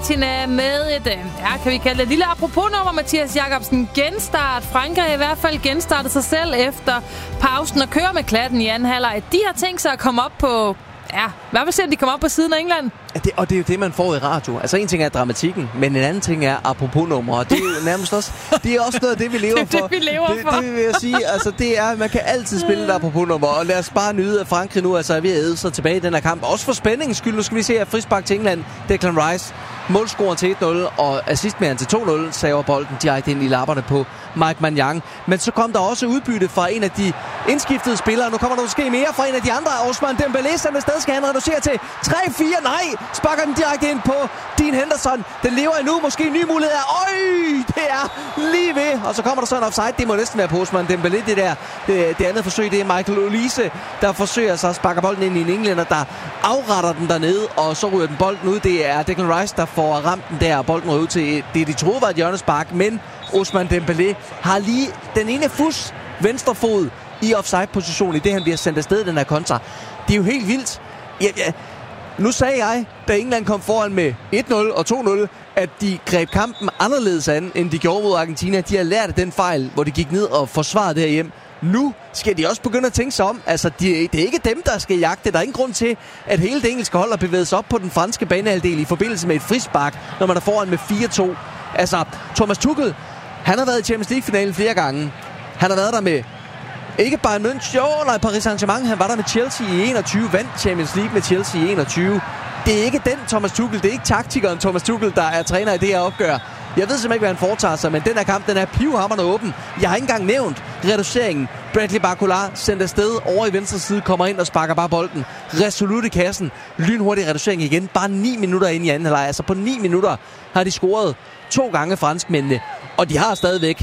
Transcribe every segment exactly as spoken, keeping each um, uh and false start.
Argentina med et, ja, kan vi kalde det lille apropos-nummer, Mathias Jacobsen. Genstart. Frankrig har i hvert fald genstartet sig selv efter pausen og kører med klatten i anden halvleg. De har tænkt sig at komme op på, ja, hvad vil se, at de kommer op på siden af England? Ja, det, og det er jo det, man får i radio. Altså, en ting er dramatikken, men en anden ting er apropos-nummer. Og det er jo nærmest også, det er også noget af det, vi lever det er for. Det, vi lever det, for. Det, det vil jeg sige. Altså, det er, man kan altid spille et apropos-nummer. Og lad os bare nyde, at Frankrig nu altså er ved at æde sig tilbage i den her kamp. Også for spændingens skyld. Nu skal vi se, at frispark til England, Declan Rice, målscoren til et nul og assistmæren til to nul, saver bolden direkte ind i lapperne på Mike Maignan. Men så kom der også udbytte fra en af de indskiftede spillere. Nu kommer der måske mere fra en af de andre. Ousmane Dembélé, som i stedet skal han reducere til tre fire. Nej, sparker den direkte ind på Dean Henderson. Den lever endnu. Måske en ny mulighed. Øj, det er lige ved. Og så kommer der så en offside. Det må næsten være på Ousmane Dembélé, det der. Det, det andet forsøg, det er Michael Olise, der forsøger sig at sparke bolden ind i en englænder, der afretter den dernede, og så ryger den bolden ud. Det er Declan Rice, der får ramt den der, og bolden ryger ud til det, de troede var et hjørnespark. Men Ousmane Dembélé har lige den ene fus venstre fod i offside-position i det, han bliver sendt afsted den her kontra. Det er jo helt vildt. Ja, ja. Nu sagde jeg, da England kom foran med et nul og to nul, at de greb kampen anderledes an, end de gjorde mod Argentina. De har lært af den fejl, hvor de gik ned og forsvarede derhjemme. Nu skal de også begynde at tænke sig om. Altså, de, det er ikke dem, der skal jagte. Der er ingen grund til, at hele det engelske hold har bevæget sig op på den franske banehalvdel i forbindelse med et frispark, når man er foran med fire to. Altså, Thomas Tuchel, han har været i Champions League-finalen flere gange. Han har været der med ikke Bayern München, jo, nej, Paris Saint-Germain. Han var der med Chelsea i enogtyve, vandt Champions League med Chelsea i enogtyve. Det er ikke den Thomas Tuchel, det er ikke taktikeren Thomas Tuchel, der er træner i det her opgør. Jeg ved simpelthen ikke, hvad han foretager sig, men den her kamp, den er pivhamrende åben. Jeg har ikke engang nævnt reduceringen. Bradley Barcola sendt afsted over i venstre side, kommer ind og sparker bare bolden resolut i kassen. Lynhurtig reducering igen, bare ni minutter ind i anden halvleg. Altså på ni minutter har de scoret to gange franskmændene, og de har stadigvæk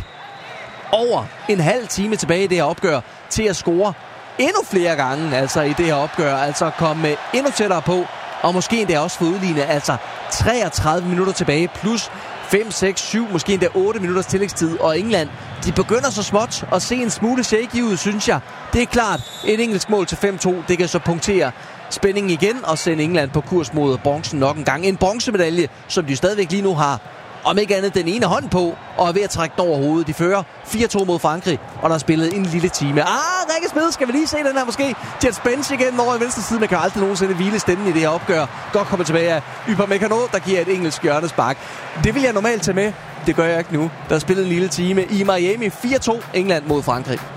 over en halv time tilbage i det her opgør til at score endnu flere gange, altså i det her opgør, altså komme endnu tættere på, og måske endda også få udlignet, altså treogtredive minutter tilbage, plus fem, seks, syv, måske endda otte minutters tillægstid, og England, de begynder så småt at se en smule shaky ud, synes jeg. Det er klart, et engelsk mål til fem to, det kan så punktere spændingen igen, og sende England på kurs mod bronzen nok en gang. En bronzemedalje, som de stadigvæk lige nu har, om ikke andet den ene hånd på, og er ved at trække den over hovedet. De fører fire to mod Frankrig, og der er spillet en lille time. Ah, Rikke Smed, skal vi lige se den her måske? Jet Spence igen over i venstre side. Man kan aldrig nogensinde hvile stemmen i det her opgør. Godt komme tilbage af Upamecano, der giver et engelsk hjørnespark. Det vil jeg normalt tage med. Det gør jeg ikke nu. Der er spillet en lille time i Miami. fire to England mod Frankrig.